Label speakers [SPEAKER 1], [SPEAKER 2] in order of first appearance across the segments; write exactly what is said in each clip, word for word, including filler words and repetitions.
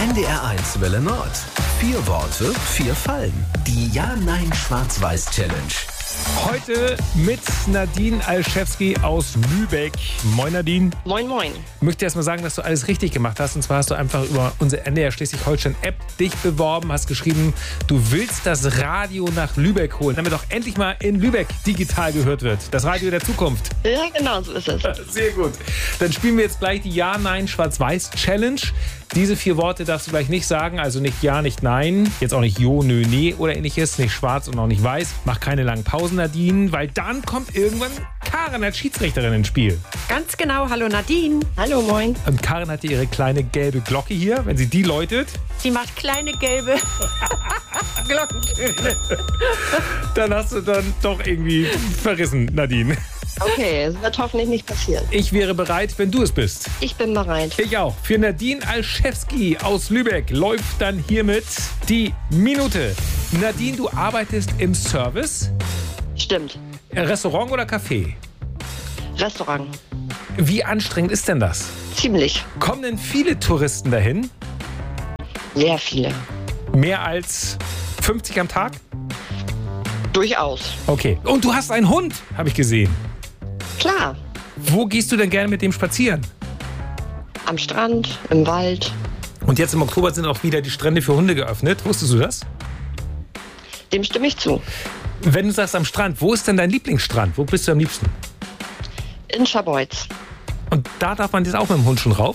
[SPEAKER 1] N D R eins Welle Nord. Vier Worte, vier Fallen. Die Ja-Nein-Schwarz-Weiß-Challenge.
[SPEAKER 2] Heute mit Nadine Alschewski aus Lübeck. Moin Nadine.
[SPEAKER 3] Moin, moin.
[SPEAKER 2] Ich möchte erst mal sagen, dass du alles richtig gemacht hast. Und zwar hast du einfach über unsere N D R Schleswig-Holstein-App dich beworben, hast geschrieben, du willst das Radio nach Lübeck holen, damit auch endlich mal in Lübeck digital gehört wird. Das Radio der Zukunft.
[SPEAKER 3] Ja, genau, so ist es.
[SPEAKER 2] Sehr gut. Dann spielen wir jetzt gleich die Ja-Nein-Schwarz-Weiß-Challenge. Diese vier Worte darfst du gleich nicht sagen, also nicht Ja, nicht Nein, jetzt auch nicht Jo, Nö, Nee oder ähnliches, nicht schwarz und auch nicht weiß. Mach keine langen Pausen, Nadine, weil dann kommt irgendwann Karin als Schiedsrichterin ins Spiel.
[SPEAKER 4] Ganz genau, hallo Nadine.
[SPEAKER 3] Hallo, moin.
[SPEAKER 2] Und Karin hatte ihre kleine gelbe Glocke hier, wenn sie die läutet,
[SPEAKER 4] Sie macht kleine gelbe Glockentöne.
[SPEAKER 2] dann hast du dann doch irgendwie verrissen, Nadine.
[SPEAKER 3] Okay, es wird hoffentlich nicht passieren.
[SPEAKER 2] Ich wäre bereit, wenn du es bist.
[SPEAKER 3] Ich bin bereit.
[SPEAKER 2] Ich auch. Für Nadine Alschewski aus Lübeck läuft dann hiermit die Minute. Nadine, du arbeitest im Service,
[SPEAKER 3] Stimmt.
[SPEAKER 2] Restaurant oder Café?
[SPEAKER 3] Restaurant.
[SPEAKER 2] Wie anstrengend ist denn das?
[SPEAKER 3] Ziemlich.
[SPEAKER 2] Kommen denn viele Touristen dahin?
[SPEAKER 3] Sehr viele.
[SPEAKER 2] Mehr als fünfzig am Tag?
[SPEAKER 3] Durchaus.
[SPEAKER 2] Okay. Und du hast einen Hund, habe ich gesehen.
[SPEAKER 3] Klar.
[SPEAKER 2] Wo gehst du denn gerne mit dem spazieren?
[SPEAKER 3] Am Strand, im Wald.
[SPEAKER 2] Und jetzt im Oktober sind auch wieder die Strände für Hunde geöffnet. Wusstest du das?
[SPEAKER 3] Dem stimme ich zu.
[SPEAKER 2] Wenn du sagst am Strand, wo ist denn dein Lieblingsstrand? Wo bist du am liebsten?
[SPEAKER 3] In Scharbeutz.
[SPEAKER 2] Und da darf man jetzt auch mit dem Hund schon rauf?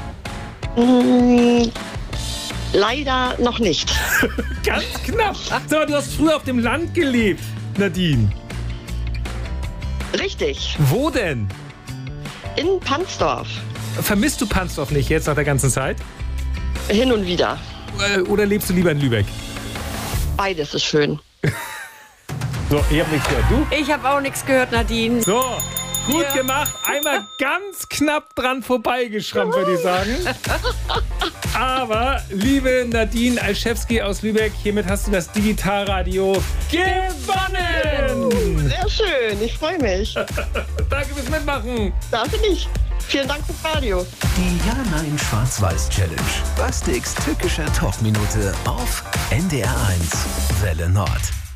[SPEAKER 3] Hm, leider noch nicht.
[SPEAKER 2] Ganz knapp. Sag mal, du hast früher auf dem Land gelebt, Nadine.
[SPEAKER 3] Richtig.
[SPEAKER 2] Wo denn?
[SPEAKER 3] In Pansdorf.
[SPEAKER 2] Vermisst du Pansdorf nicht jetzt nach der ganzen Zeit?
[SPEAKER 3] Hin und wieder.
[SPEAKER 2] Äh, Oder lebst du lieber in Lübeck?
[SPEAKER 3] Beides ist schön.
[SPEAKER 2] So, ich hab nichts gehört. Du?
[SPEAKER 4] Ich habe auch nichts gehört, Nadine.
[SPEAKER 2] So, gut
[SPEAKER 4] Ja.
[SPEAKER 2] gemacht. Einmal ganz knapp dran vorbeigeschrammt, würde ich sagen. Aber, liebe Nadine Alschewski aus Lübeck, hiermit hast du das Digitalradio gewonnen.
[SPEAKER 3] Sehr schön, ich freue mich.
[SPEAKER 2] Danke fürs Mitmachen.
[SPEAKER 3] Dafür nicht. Vielen Dank fürs Radio.
[SPEAKER 1] Die Ja-Nein-Schwarz-Weiß-Challenge. Bastiks tückischer Talkminute auf N D R eins Welle Nord.